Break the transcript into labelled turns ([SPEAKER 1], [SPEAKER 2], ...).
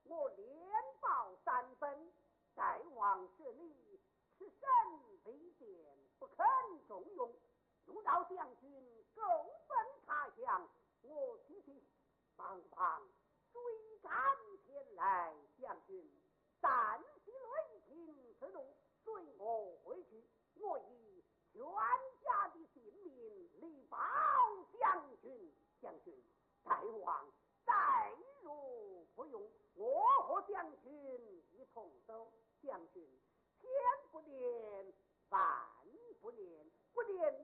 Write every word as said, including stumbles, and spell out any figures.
[SPEAKER 1] 我连报三分，大王这里此身未见，不肯重用，如到将军狗奔他乡，我提提帮忙追赶前来，将军暂息雷霆之怒，随我回去，我以全家的性命力保将军。将军，大王再如不用，我和将军一同走。将军天不怜，万不怜，不怜